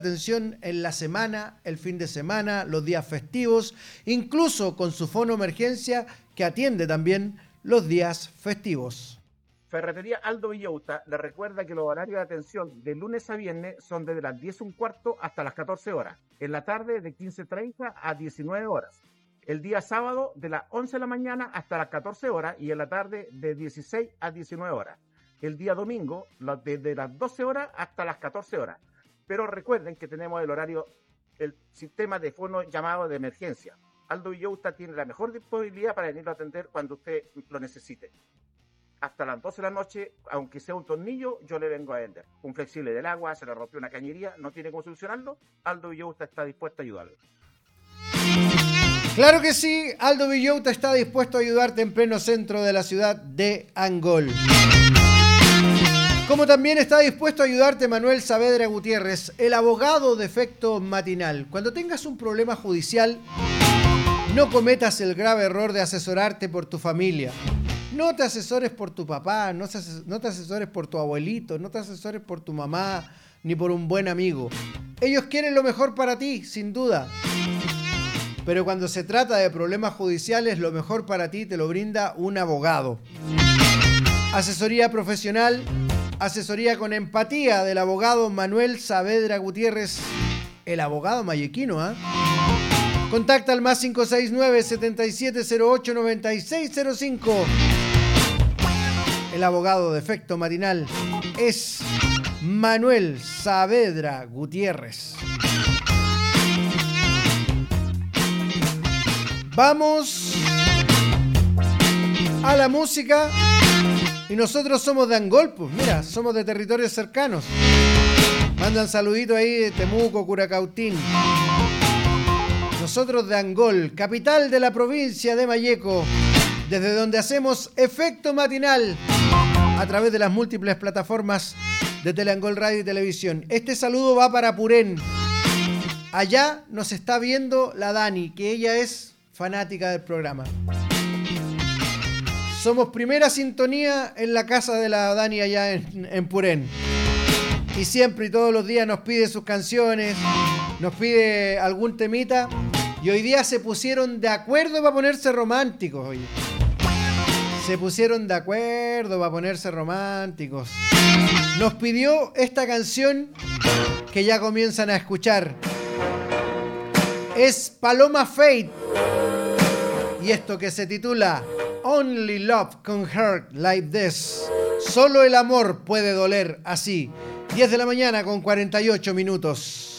atención en la semana, el fin de semana, los días festivos, incluso con su fono emergencia que atiende también los días festivos. Ferretería Aldo Villauta le recuerda que los horarios de atención de lunes a viernes son desde las 10:15 hasta las 14 horas. En la tarde de 15:30 a 19 horas. El día sábado de las 11 de la mañana hasta las 14 horas y en la tarde de 16 a 19 horas. El día domingo desde las 12 horas hasta las 14 horas. Pero recuerden que tenemos el sistema de fono llamado de emergencia. Aldo Villauta tiene la mejor disponibilidad para venirlo a atender cuando usted lo necesite. Hasta las 12 de la noche, aunque sea un tornillo, yo le vengo a vender. Un flexible del agua, se le rompió una cañería, no tiene cómo solucionarlo, Aldo Villauta está dispuesto a ayudarlo. Claro que sí, Aldo Villauta está dispuesto a ayudarte en pleno centro de la ciudad de Angol. Como también está dispuesto a ayudarte Manuel Saavedra Gutiérrez, el abogado de efecto matinal. Cuando tengas un problema judicial, no cometas el grave error de asesorarte por tu familia. No te asesores por tu papá, no te asesores por tu abuelito, no te asesores por tu mamá, ni por un buen amigo. Ellos quieren lo mejor para ti, sin duda. Pero cuando se trata de problemas judiciales, lo mejor para ti te lo brinda un abogado. Asesoría profesional, asesoría con empatía del abogado Manuel Saavedra Gutiérrez, el abogado mayequino, ¿eh? Contacta al más 569-7708-9605. El abogado de efecto matinal es Manuel Saavedra Gutiérrez. Vamos a la música. Y nosotros somos de Angol, pues mira, somos de territorios cercanos. Mandan saluditos ahí de Temuco, Curacautín. Nosotros de Angol, capital de la provincia de Malleco, desde donde hacemos efecto matinal a través de las múltiples plataformas de Teleangol Radio y Televisión. Este saludo va para Purén. Allá nos está viendo la Dani, que ella es fanática del programa. Somos primera sintonía en la casa de la Dani allá en Purén. Y siempre y todos los días nos pide sus canciones, nos pide algún temita. Y hoy día se pusieron de acuerdo para ponerse románticos, oye. Se pusieron de acuerdo para ponerse románticos. Nos pidió esta canción que ya comienzan a escuchar. Es Paloma Faith. Y esto que se titula Only Love Can Hurt Like This. Solo el amor puede doler así. 10 de la mañana con 48 minutos.